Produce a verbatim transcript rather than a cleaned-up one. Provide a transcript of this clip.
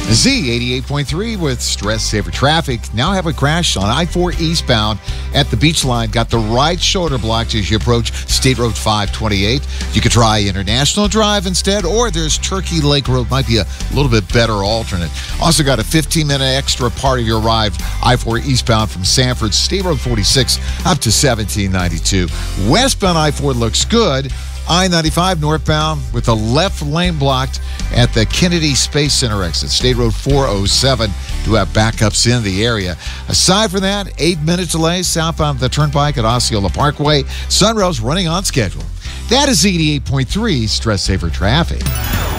Z eighty-eight point three with Stress Saver Traffic. Now have a crash on I four eastbound at the beach line. Got the right shoulder blocked as you approach State Road five twenty-eight. You could try International Drive instead, or there's Turkey Lake Road. Might be a little bit better alternate. Also got a fifteen minute extra part of your ride I four eastbound from Sanford, State Road forty-six up to seventeen ninety-two. Westbound I four looks good. I ninety-five northbound with the left lane blocked at the Kennedy Space Center exit. State Road four oh seven do have backups in the area. Aside from that, eight-minute delay southbound the Turnpike at Osceola Parkway. Sunrail's running on schedule. That is eighty-eight point three Stress Saver Traffic.